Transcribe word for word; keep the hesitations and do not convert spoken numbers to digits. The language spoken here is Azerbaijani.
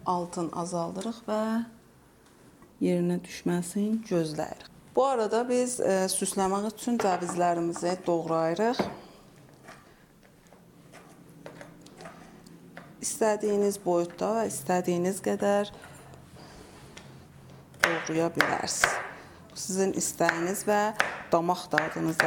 altın azaldırıq və yerinə düşməsini gözləyirik. Bu arada biz e, süsləmək üçün cəvizlərimizi doğrayırıq. İstədiyiniz boyutda və istədiyiniz qədər doğraya bilərsiniz. Sizin istəyiniz və damaq dadınıza